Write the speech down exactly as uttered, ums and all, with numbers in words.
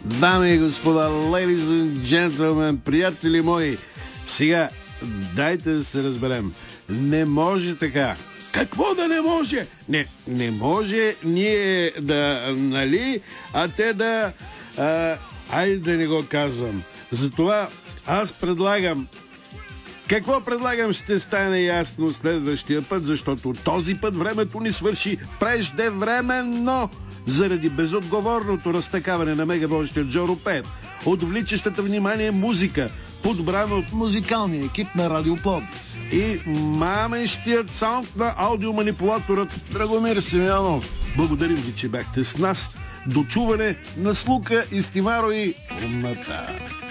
Дами и господа, ladies and gentlemen, приятели мои, сега дайте да се разберем. Не може така. Какво да не може? Не, не може ние да, нали, а те да... А, айде да не го казвам. Затова аз предлагам... Какво предлагам ще стане ясно следващия път, защото този път времето ни свърши преждевременно заради безотговорното разтакаване на мегабожите Джоро Пет, отвличащата внимание музика, подбрана от музикалния екип на Радио Пловдив и мамещият саунд на аудиоманипулаторът Драгомир Симеонов. Благодарим ви, че бяхте с нас. До чуване на Слука и Стимаро и умната.